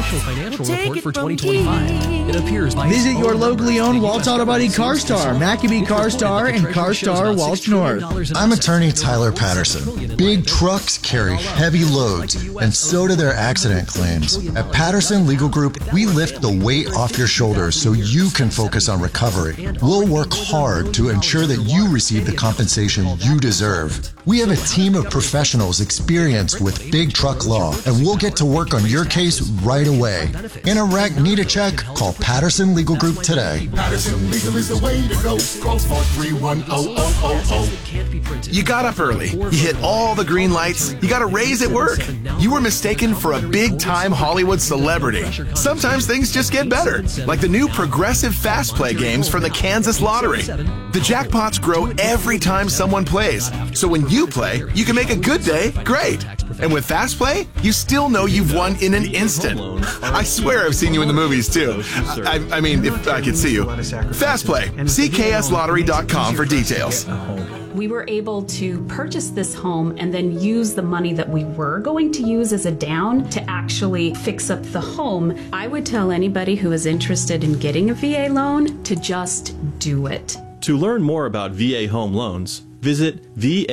official financial report for 2025. It appears by Visit your locally owned Waltz Auto Body CarStar, Maccabee CarStar, and CarStar Waltz North. I'm attorney Tyler Patterson. Big trucks carry heavy loads, and so do their accident claims. At Patterson Legal Group, we lift the weight off your shoulders so you can focus on recovery. We'll work hard to ensure that you receive the compensation you deserve. We have a team of professionals experienced with big truck law, and we'll get to work on your case right away. In a wreck, need a check? Call Patterson Legal Group today. Patterson Legal is the way to go. Call 431-0000. You got up early. You hit all the green lights. You got a raise at work. You were mistaken for a big-time Hollywood celebrity. Sometimes things just get better, like the new Progressive Fast Play games from the Kansas Lottery. The jackpots grow every time someone plays, so when you play, you can make a good day great. And with Fast Play, you still know you've won in an instant. I swear I've seen you in the movies, too. I mean, if I could see you. Fast Play. See kslottery.com for details. We were able to purchase this home and then use the money that we were going to use as a down to actually fix up the home. I would tell anybody who is interested in getting a VA loan to just do it. To learn more about VA home loans, visit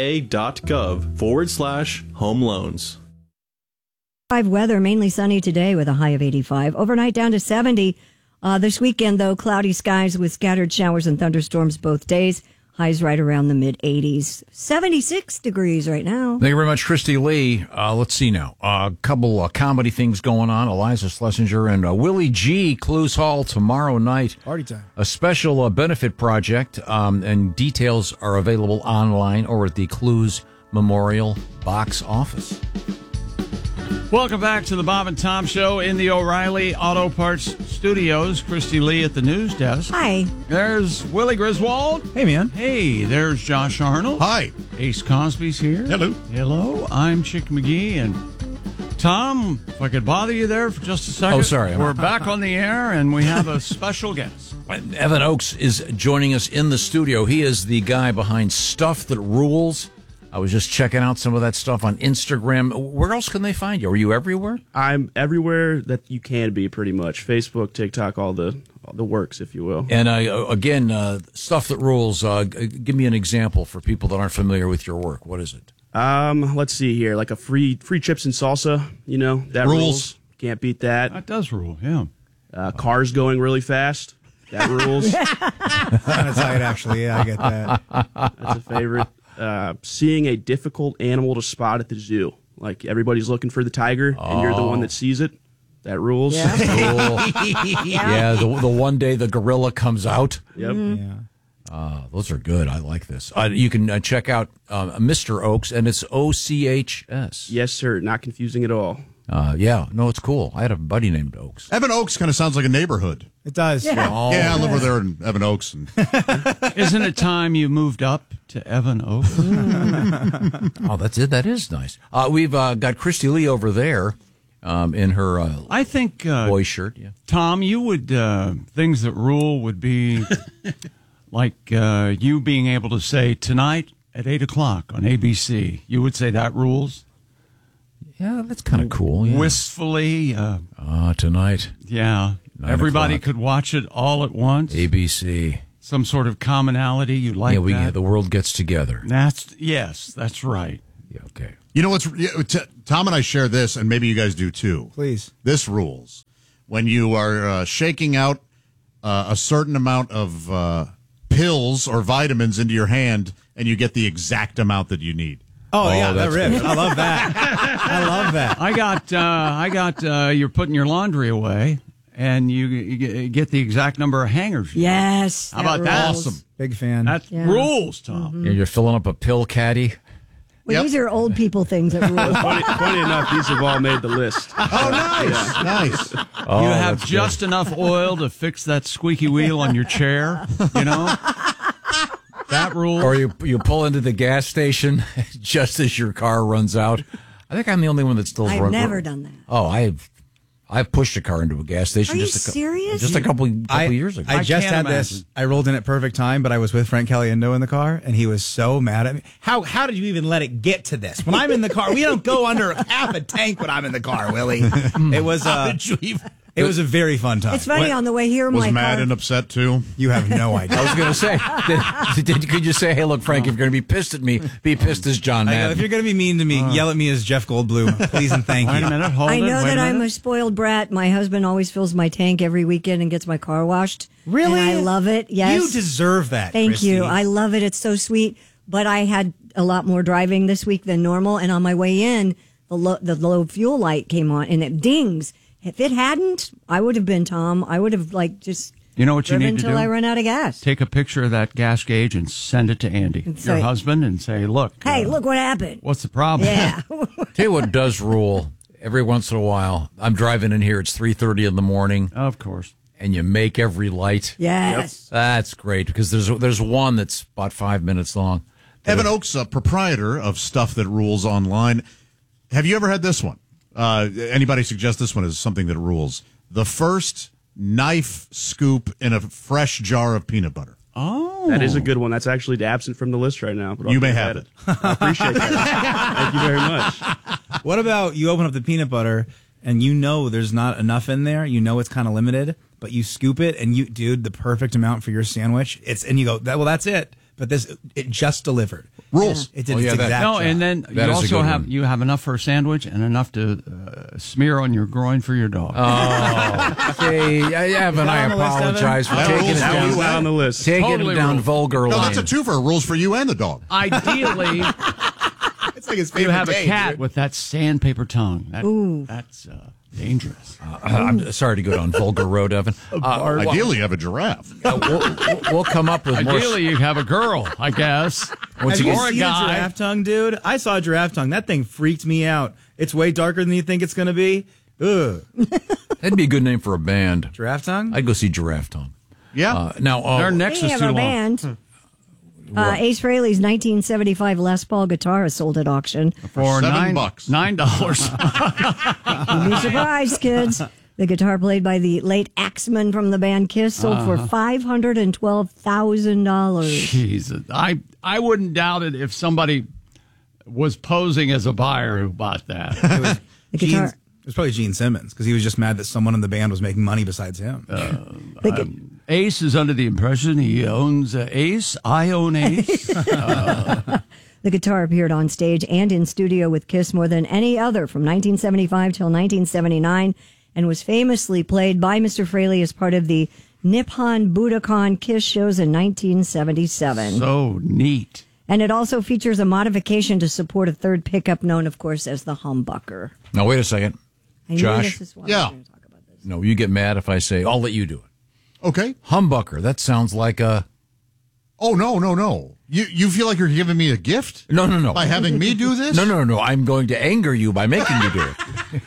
va.gov/home loans. Weather, mainly sunny today with a high of 85. Overnight down to 70. This weekend, though, cloudy skies with scattered showers and thunderstorms both days. Highs right around the mid-80s. 76 degrees right now. Thank you very much, Christy Lee. Let's see now. A couple comedy things going on. Eliza Schlesinger and Willie G. Clues Hall tomorrow night. Party time. A special benefit project, and details are available online or at the Clues Memorial box office. Welcome back to the Bob and Tom Show in the O'Reilly Auto Parts Studios. Christy Lee at the news desk. Hi. There's Willie Griswold. Hey, man. Hey, there's Josh Arnold. Hi. Ace Cosby's here. Hello. Hello. I'm Chick McGee. And Tom, if I could bother you there for just a second. Oh, sorry. We're back on the air, and we have a special guest. Evan Oakes is joining us in the studio. He is the guy behind Stuff That Rules. I was just checking out some of that stuff on Instagram. Where else can they find you? Are you everywhere? I'm everywhere that you can be, pretty much. Facebook, TikTok, all the works, if you will. And again, Stuff That Rules. Give me an example for people that aren't familiar with your work. What is it? Let's see here. Like a free chips and salsa. You know that rules. Can't beat that. That does rule. Yeah. Cars going really fast. That rules. That's tight, actually. Yeah, I get that. That's a favorite. Seeing a difficult animal to spot at the zoo. Like everybody's looking for the tiger, and you're the one that sees it. That rules. Yeah. Cool. Yeah, the one day the gorilla comes out. Yep. Yeah. Those are good. I like this. You can check out Mr. Oakes, and it's OCHS. Yes, sir. Not confusing at all. Yeah, no, it's cool. I had a buddy named Oakes. Evan Oaks kind of sounds like a neighborhood. It does. Yeah. Yeah, I live over there in Evan Oaks. And Isn't it time you moved up to Evan Oaks? Oh, that's it. That is nice. We've got Christy Lee over there in her I think boy shirt. Yeah. Tom, you would things that rule would be like you being able to say tonight at 8:00 on ABC. You would say that rules. Yeah, that's kind of cool. Yeah. Wistfully. Tonight. Yeah. 9 Everybody o'clock. could watch it all at once. ABC. Some sort of commonality. You like that? The world gets together. Yes, that's right. Yeah, okay. you know what's Tom and I share this, and maybe you guys do too. Please. This rules when you are shaking out a certain amount of pills or vitamins into your hand, and you get the exact amount that you need. Oh yeah, that rips. I love that. I love that. I got. You're putting your laundry away, and you get the exact number of hangers. Yes. How about that? Awesome. Big fan. That rules, Tom. Mm-hmm. Yeah, you're filling up a pill caddy. Well, these are old people things that rule. Funny enough, these have all made the list. Oh, nice, nice. Oh, you have just enough oil to fix that squeaky wheel on your chair. You know. That rule. Or you pull into the gas station just as your car runs out. I think I'm the only one that still I've never done that. Oh, I I've pushed a car into a gas station. Are you serious? Just a couple years ago. I just can't had this. I rolled in at perfect time, but I was with Frank Caliendo in the car, and he was so mad at me. How did you even let it get to this? When I'm in the car, we don't go under half a tank when I'm in the car, Willie. It was it was a very fun time. It's funny, on the way here, Was my mad car. and upset too. You have no idea. I was going to say, could you say, hey, look, Frank, if you're going to be pissed at me, be pissed as John I go, Madden. if you're going to be mean to me, yell at me as Jeff Goldblum, please and thank you. Wait a minute, hold I it. know wait that a I'm minute. a spoiled brat. My husband always fills my tank every weekend and gets my car washed. Really? And I love it. Yes. You deserve that. Thank Christy. you. I love it. It's so sweet. But I had a lot more driving this week than normal. And on my way in, the low fuel light came on and it dings. If it hadn't, I would have been Tom. I would have just You know what you driven need to until do? I run out of gas. Take a picture of that gas gauge and send it to Andy, And your say- husband, and say, look. Hey, look what happened. What's the problem? Yeah. Tell you what does rule every once in a while. I'm driving in here. It's 3:30 in the morning. Of course. And you make every light. Yes. That's great because there's one that's about 5 minutes long. Evan Oakes, a proprietor of Stuff That Rules Online. Have you ever had this one? Anybody suggest this one as something that rules? The first knife scoop in a fresh jar of peanut butter. Oh. That is a good one. That's actually absent from the list right now. But You may have it. I appreciate that. Thank you very much. What about you open up the peanut butter and you know there's not enough in there? You know it's kind of limited, but you scoop it and dude, the perfect amount for your sandwich. And you go, that's it. But it just delivered. Rules. It did Oh, yeah, its that- exact No, job. and then That you is a also good have one. enough for a sandwich and enough to smear on your groin for your dog. Oh, see, Evan, I on the list, Evan? apologize for That taking rules it out. down. You out on the list. Taking Totally it down rules. vulgar No, lane. that's a twofer. Rules for you and the dog. Ideally, it's like his you favorite have a day, cat dude. with that sandpaper tongue. That's dangerous. I'm sorry to go down vulgar road, Evan. Ideally, you have a giraffe. We'll come up with more. Ideally, you have a girl, I guess. Have you or a seen a guy. giraffe tongue, dude? I saw a giraffe tongue. That thing freaked me out. It's way darker than you think it's going to be. Ugh. That'd be a good name for a band. Giraffe tongue? I'd go see Giraffe Tongue. Yeah. Now, Their necks We is have too a long. band. Ace Frehley's 1975 Les Paul guitar is sold at auction. For $7. $9. You'd be surprised, kids. The guitar played by the late Axeman from the band Kiss sold for $512,000. Jesus. I wouldn't doubt it if somebody was posing as a buyer who bought that. The guitar. It was probably Gene Simmons because he was just mad that someone in the band was making money besides him. Ace is under the impression he owns Ace. I own Ace. The guitar appeared on stage and in studio with Kiss more than any other from 1975 till 1979 and was famously played by Mr. Frehley as part of the Nippon Budokan Kiss shows in 1977. So neat. And it also features a modification to support a third pickup known, of course, as the humbucker. now wait a second. I knew Josh? this is why Yeah. we were gonna talk about this. No, you get mad if I say, I'll let you do it. Okay. Humbucker. That sounds like a. Oh, no. You feel like you're giving me a gift? No. By having me do this? No. I'm going to anger you by making you do it.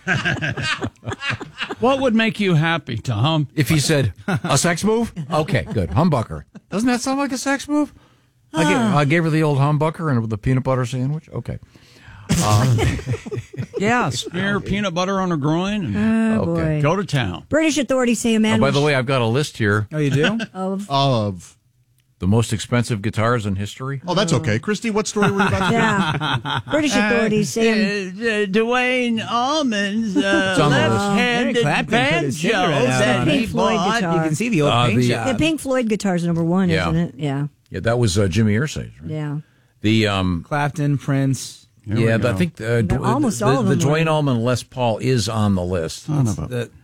What would make you happy, Tom? If he said, a sex move? Okay, good. Humbucker. Doesn't that sound like a sex move? I gave her the old humbucker and with the peanut butter sandwich. Okay. Yeah, smear peanut butter on her groin and Oh, boy. go to town. British authorities say a man By was the way, I've got a list here Oh, you do? Of. the most expensive guitars in history. Oh, that's okay. Christy, what story were you about to Yeah. British authorities say Dwayne Allman's on the list. left-handed Eric Clapton put his banjo finger out that on he it. Pink Floyd bought. guitar. You can see the old paint the- job. the Pink Floyd guitar's number one, Yeah. isn't it? Yeah. Yeah, that was Jimmy Irsay's, right? Yeah. The Clapton, Prince. Here we I go. think Almost all of the them Dwayne were. Allman Les Paul is on the list. Son of a The